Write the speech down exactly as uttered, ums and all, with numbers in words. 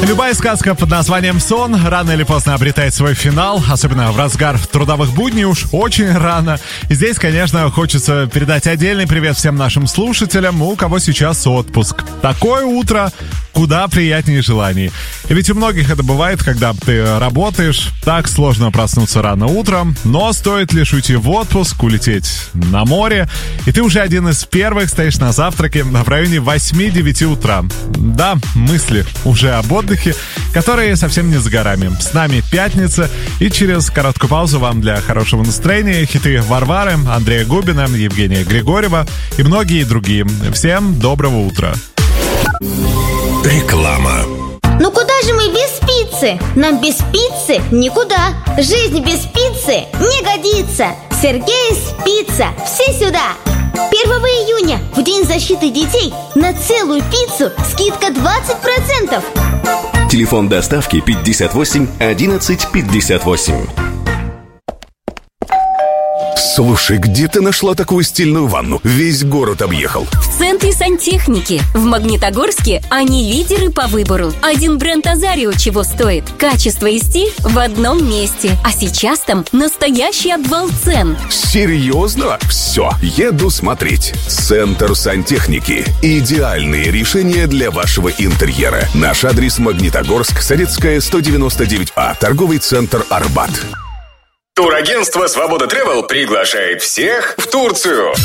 Любая сказка под названием «Сон» рано или поздно обретает свой финал, особенно в разгар трудовых будней, уж очень рано. И здесь, конечно, хочется передать отдельный привет всем нашим слушателям, у кого сейчас отпуск. Такое утро куда приятнее желаний. И ведь у многих это бывает, когда ты работаешь, так сложно проснуться рано утром, но стоит лишь уйти в отпуск, улететь на море, и ты уже один из первых стоишь на завтраке в районе восемь-девять утра. Да, мысли уже об отдыхе, которые совсем не за горами. С нами пятница, и через короткую паузу вам для хорошего настроения хиты Варвары, Андрея Губина, Евгения Григорьева и многие другие. Всем доброго утра. Реклама. Ну куда же мы без пиццы? Нам без пиццы никуда. Жизнь без пиццы не годится. Сергей's Пицца. Все сюда! первого июня, в День защиты детей, на целую пиццу скидка двадцать процентов. Телефон доставки пятьдесят восемь одиннадцать пятьдесят восемь. Слушай, где ты нашла такую стильную ванну? Весь город объехал. В центре сантехники. В Магнитогорске они лидеры по выбору. Один бренд Азарио чего стоит. Качество и стиль в одном месте. А сейчас там настоящий обвал цен. Серьезно? Все, еду смотреть. Центр сантехники. Идеальные решения для вашего интерьера. Наш адрес: Магнитогорск, Советская, сто девяносто девять А. Торговый центр Арбат. Турагентство «Свобода Тревел» приглашает всех в Турцию.